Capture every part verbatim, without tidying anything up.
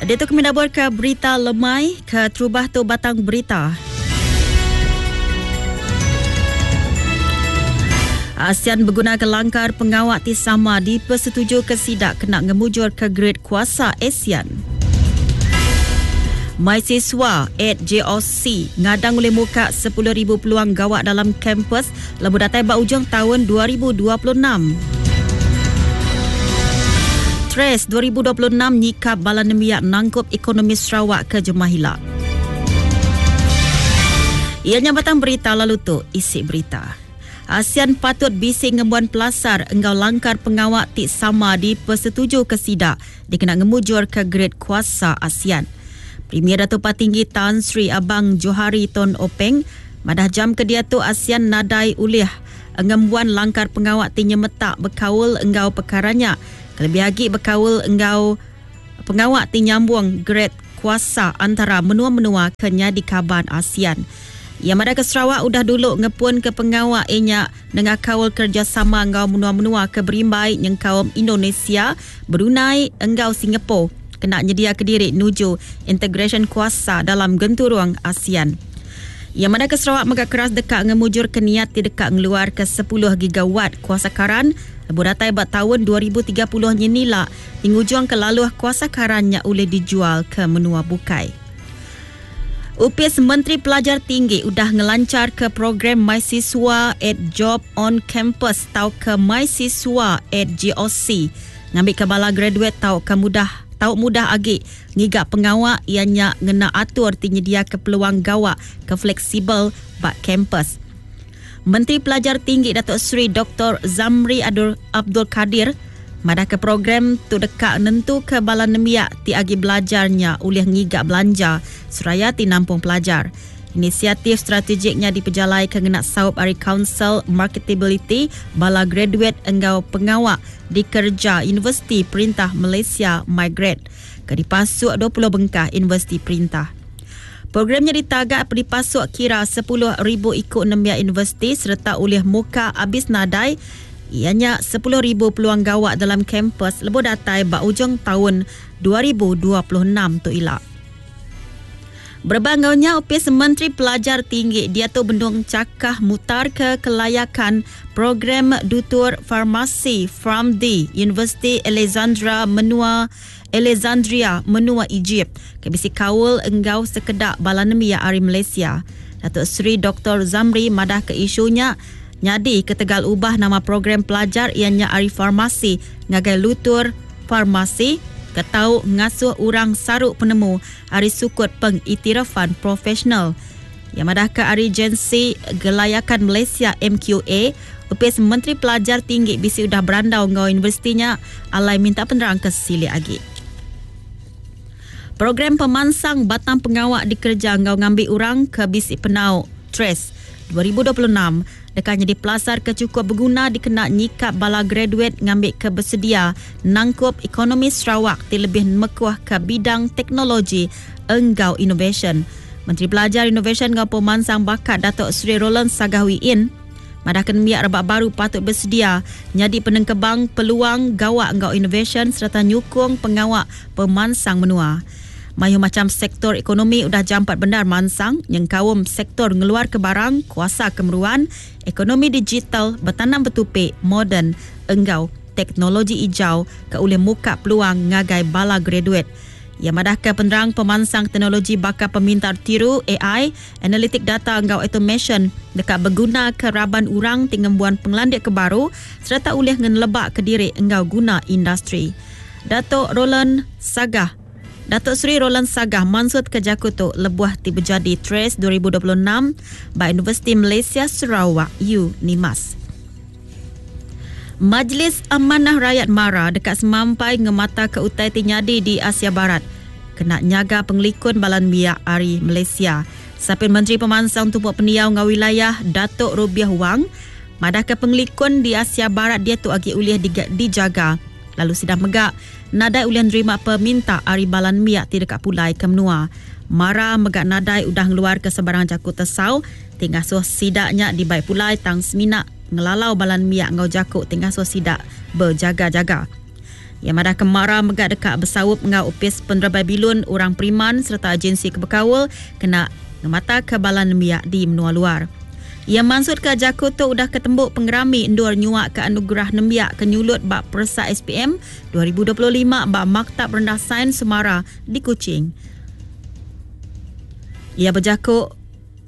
Dia tu kami dabur ke berita lemai ke terubah tu batang berita. ASEAN berguna ke langkar pengawak ti sama dipersetuju ke sidak kena ngemujur ke grade kuasa ASEAN. Mahasiswa at J O C ngadang oleh muka sepuluh ribu peluang gawak dalam kampus lebu datai ba ujung tahun dua ribu dua puluh enam. Tres dua ribu dua puluh enam nyikap Balan Nemiak nangkup ekonomi Sarawak ke Jemahila. Ianya batang berita lalu tu isi berita. ASEAN patut bising ngembuan pelasar engkau langkar pengawak ti sama dipersetuju ke sidak dikena ngemujur ke grade kuasa ASEAN. Premier Datuk Patinggi Tan Sri Abang Johari Ton Openg madah jam ke dia tu ASEAN nadai ulih ngembuan langkar pengawak ti nyemetak berkawal engkau perkaranya. Kelebih lagi berkawal engkau pengawak ti nyambung grade kuasa antara menua-menua ke nyadi kaban ASEAN. Yang mana ke Sarawak udah dulu ngepun ke pengawak inya dengan kawal kerjasama engkau menua-menua ke berimbai yang kaum Indonesia, Brunei, engkau Singapura kena nyedia ke diri nuju integration kuasa dalam genturung ASEAN. Yang mana ke Sarawak megak keras dekat ngemujur ke niat ti dekat ngeluar ke sepuluh gigawatt kuasa karan lebu datai bat tahun dua ribu tiga puluh nyenila tingujung ke laluh kuasa karannya oleh dijual ke menua bukai. U P S Menteri Pelajar Tinggi udah ngelancar ke program mahasiswa at Job on Campus tau ke mahasiswa at J O C ngambil ke bala graduate tau ke mudah tau mudah agi ngigak pengawak ianya ngena atur ti nyedia ke peluang gawak ke fleksibel bak kampus. Menteri Pelajar Tinggi Datuk Seri Doktor Zamri Abdul Kadir madah ke program tu dekat nentu ke Balan Nemiak ti agi belajarnya oleh ngigak belanja seraya ti nampung pelajar. Inisiatif strategiknya diperjalai ke ngenak saup Ari Council Marketability bala graduate engkau pengawak di kerja Universiti Perintah Malaysia Migrate ke dipasuk dua puluh bengkah Universiti Perintah. Programnya ditagak dipasuk kira sepuluh ribu ikut nembia universiti serta oleh muka abis nadai ianya sepuluh ribu peluang gawak dalam kampus lebu datai ba ujung tahun dua ribu dua puluh enam tu ilak. Berbangaunya U P S Menteri Pelajar Tinggi dia tu bendung cakah mutar ke kelayakan program Dutur Farmasi from the University Alexandra Menua Alexandria Menua Egypt kebisi kawul enggau sekedak Balan Nemiak Ari Malaysia. Datuk Seri Doktor Zamri madah ke isunya nyadi ketegal ubah nama program pelajar ianya Ari Farmasi ngagai Lutur Farmasi ketau ngasuh urang saruk penemu Ari Sukut Pengiktirafan Profesional. Yang madah ke Ari Agensi Gelayakan Malaysia M Q A, U P S Menteri Pelajar Tinggi bisi udah berandau ngau universitinya alai minta penerang ke sili agi. Program pemansang batang pengawak dikerja ngau ngambil urang ke bisi penau Tres dua ribu dua puluh enam dekatnya dipelasar ke cukup berguna dikena nyikap bala graduate ngambil ke bersedia nangkup ekonomi Sarawak ti lebih mekuah ke bidang teknologi engkau innovation. Menteri Pelajar Innovation ngau pemansang bakat Datuk Seri Roland Sagahwiin madah kenemiak rebak baru patut bersedia nyadi penengkebang peluang gawak engkau innovation serta nyukung pengawak pemansang menua. Mayu macam sektor ekonomi udah jampat benar mansang yang kawum sektor ngeluar ke barang, kuasa kemeruan, ekonomi digital, bertanam bertupik, moden, enggau, teknologi hijau ke oleh muka peluang ngagai bala graduate. Yang madah ke penerang pemansang teknologi bakal pemintar tiru A I, analitik data enggau automation dekat berguna ke raban urang tingembuan penglandik ke baru serta oleh ngenlebak ke diri enggau guna industri. Datuk Roland Sagah Datuk Seri Roland Sagah mansut ke Jakuto lebuah ti berjadi Tres dua ribu dua puluh enam by Universiti Malaysia Sarawak U NIMAS. Majlis Amanah Rakyat Mara dekat semampai ngemata ke utai tinyadi di Asia Barat kena nyaga penglikun Balan Nemiak Ari Malaysia. Sapin Menteri Pemansang Tumpuk Peniau ngau wilayah Datuk Rubiah Wang madah ke penglikun di Asia Barat dia tu agi uliah dijaga. Lalu sidang megak nadai ulian nerima peminta Ari Balan Nemiak ti dekat pulai ke menua. Mara megak nadai udah ngeluar ke sebarang Jakut Tesau tinggal so sidaknya di baik pulai tang seminak ngelalau Balan Nemiak ngau Jakut tinggal so sidak berjaga-jaga. Yang madah kemara megak dekat bersawup ngau upis penerabai bilun orang periman serta agensi kebekawal kena ngemata kebalan miak di menua luar. Ia maksud ke Jakarta udah ketembuk pengerami endur nyuak ke anugerah nembiak kenyulut bak Persa S P M dua ribu dua puluh lima bak Maktab Rendah Sains Semara di Kuching. Ia berjakut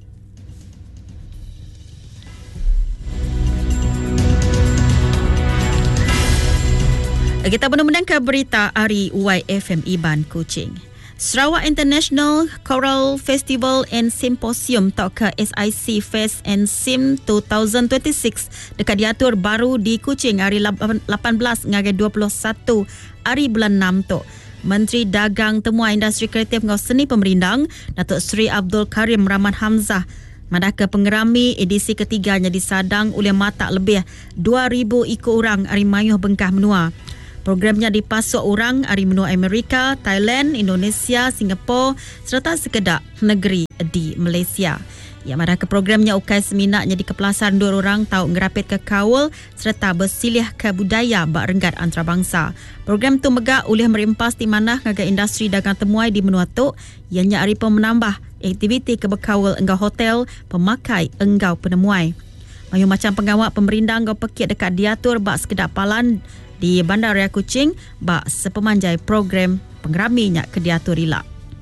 kita benar-benar ke berita hari Y F M Iban Kuching. Sarawak International Choral Festival and Symposium atau ke S I C Fest and Sim dua ribu dua puluh enam dekat diatur baru di Kuching hari lapan belas hingga dua puluh satu hari bulan enam tu. Menteri Dagang Temuan Industri Kreatif dan Seni Pemerindang Datuk Seri Abdul Karim Rahman Hamzah madah ke pengerami edisi ketiganya disadang oleh mata lebih dua ribu ikut orang hari mayuh bengkah menua. Programnya dipasuk orang dari menua Amerika, Thailand, Indonesia, Singapura serta sekedar negeri di Malaysia. Yang mana ke programnya ukai seminaknya di kepelasan dua orang tahu ngerapit ke kaul serta bersilih ke budaya bak renggat antarabangsa. Program tu megak oleh merimpas di mana ngaga industri dagang temuai di menua tu ianya aripa menambah aktiviti kebekawal enggau hotel pemakai enggau penemuai. Mayu macam pengawak pemerintah enggau pekit dekat diatur bak sekedar palan di Bandaraya Kuching bak sepemanjai program pengeraminya ke diatur rilak.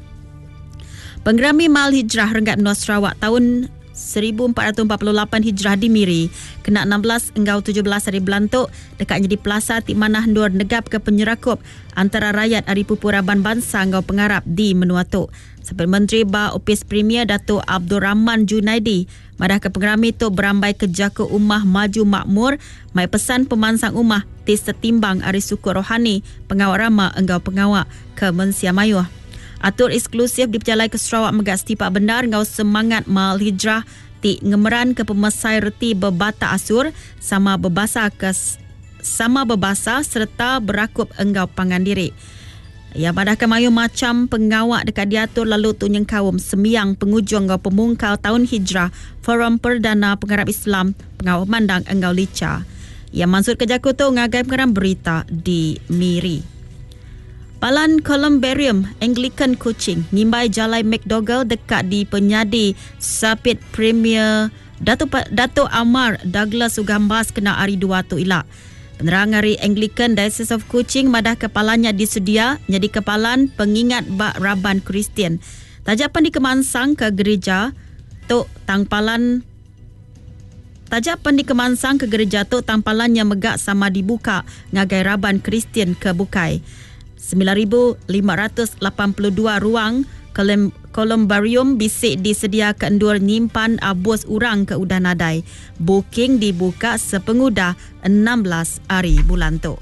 Pengerami Mal Hijrah Renggat Menua Sarawak tahun seribu empat ratus empat puluh lapan Hijrah di Miri kena enam belas hingga tujuh belas hari belantuk dekatnya di Plaza Tik Manah Ndur negap ke penyerakup antara rakyat Ari Pupuraban Bangsa ngau pengarap di menua tu. Seperti Menteri Ba Opis Premier Datuk Abdul Rahman Junaidi madah ke pengerami tu berambai ke Jaku Umah Maju Makmur mai pesan pemansang umah ti setimbang Ari Suku Rohani pengawak rama enggau pengawak ke Mensia Mayuh. Atur eksklusif diperjalai ke Sarawak megak setipak benar ngau semangat Mal Hijrah ti ngemeran ke pemesai reti berbata asur sama berbasa ke sama berbasa serta berakup enggau pangan diri. Ya pada kemayu macam pengawak dekat diatur lalu tu nyengkawum semiang pengujung ngau pemungkal tahun Hijrah Forum Perdana Pengarap Islam pengawak mandang enggau lica. Ya maksud ke Jakarta ngagai pengarang berita di Miri. Palan Columbarium Anglican Kuching ngimbai jalai McDougall dekat di penyadi Sapit Premier Datuk Datuk Amar Douglas Ugambas kena hari dua tu ilak. Penerang hari Anglican Diocese of Kuching madah kepalanya disedia jadi kepalan pengingat bak Raban Kristian. Tajapan dikemansang ke gereja Tok Tangpalan Tajapan dikemansang ke gereja Tok Tangpalannya megak sama dibuka ngagai Raban Kristian ke Bukai. sembilan ribu lima ratus lapan puluh dua ruang Columbarium bisik disedia ke endur nyimpan abus urang ke udah nadai. Booking dibuka sepengudah enam belas hari bulan tu.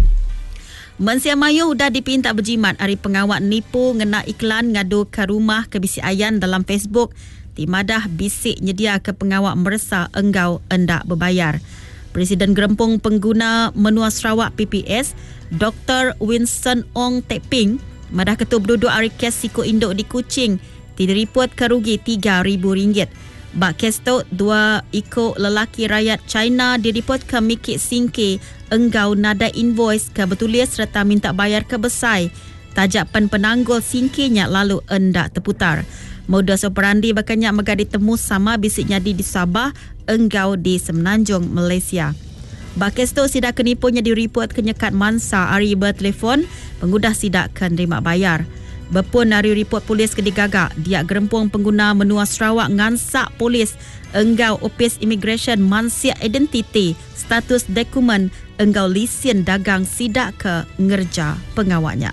Mensia Mayu udah dipinta berjimat hari pengawak nipu ngena iklan ngadu ke rumah ke bisi ayan dalam Facebook. Timadah bisik nyedia ke pengawak meresa enggau endak berbayar. Presiden Gerempung Pengguna Menua Sarawak P P S, Doktor Winston Ong Tek Ping madah ketua berduduk hari kes Siko Induk di Kuching diripot kerugi tiga ribu ringgit. Bak kes tu dua ikut lelaki rakyat China diripot ke Mikit Singke enggau nada invoice ke betulis serta minta bayar ke besai. Tajapan penanggul Singkenya lalu endak terputar. Modus operandi bakanya megah ditemu sama bisiknya di Sabah enggau di Semenanjung Malaysia. Bakes tu sidak kenipunya diripot ke nyekat mansa hari bertelefon pengudah sidak kan terima bayar. Berpun hari report polis ke digagak dia Gerempung Pengguna Menua Sarawak ngansak polis enggau opis immigration mansia identiti status dokumen enggau lisen dagang sidak ke ngerja pengawaknya.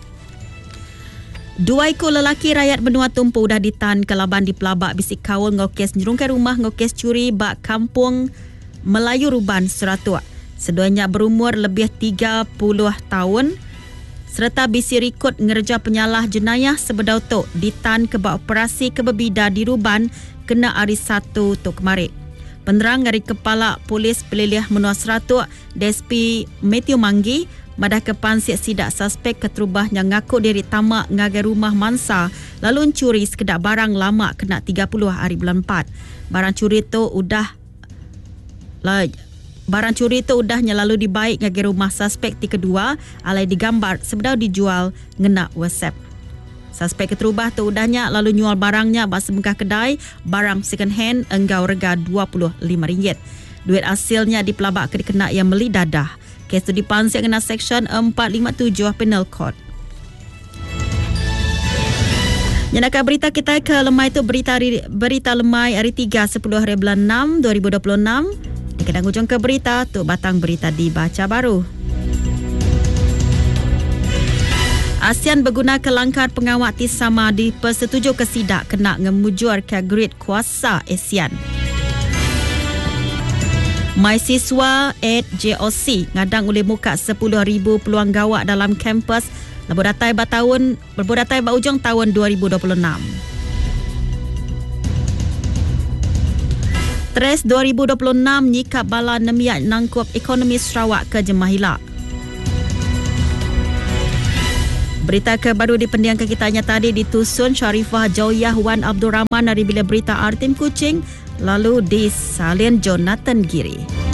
Dua ekor lelaki rakyat benua tumpu dah ditahan ke laban di pelabak bisik kawal ngokes nyerungkai rumah ngokes curi bak kampung Melayu Ruban Seratua. Seduanya berumur lebih tiga puluh tahun serta bisi rikut ngerja penyalah jenayah sebedau tok ditahan ke bak operasi kebebida di Ruban kena hari satu tok kemarin. Penerang dari Kepala Polis Peliliah Menua Seratua D S P Matthew Manggi madah ke pansik sidak suspek keterubah yang ngaku diri tamak ngagai rumah mansa lalu curi sekedar barang lama kena tiga puluh hari bulan empat. Barang curi tu udah lah, Barang curi itu udahnya lalu dibaik ngagi rumah suspek ti kedua, alai digambar sebedau dijual ngena WhatsApp. Suspek keterubah tu udahnya lalu nyual barangnya bahasa mengkah kedai, barang second hand enggau rega dua puluh lima ringgit. Duit hasilnya dipelabak ke dikena yang meli dadah. Kes tu dipansik kena Seksyen empat lima tujuh Penal Code. Nyanakan berita kita ke lemai itu berita berita lemai hari tiga sepuluh hari bulan enam dua ribu dua puluh enam. Dikenang hujung ke berita tu batang berita dibaca baru. ASEAN berguna kelangkar pengawat tisama di persetuju kesidak kena ngemujur ke grid kuasa ASEAN. Mahasiswa at J O C ngadang oleh muka sepuluh ribu peluang gawak dalam kampus berdatai batahun berdatai baujung tahun dua ribu dua puluh enam. Tres dua ribu dua puluh enam nyikap bala nemiat nangkup ekonomi Sarawak ke Jemahila. Berita kebaru di pendiang kekitanya tadi ditusun Sharifah Jawiyah Wan Abdul Rahman dari Bila Berita Artim Kuching, lalu disalin Jonathan Giri.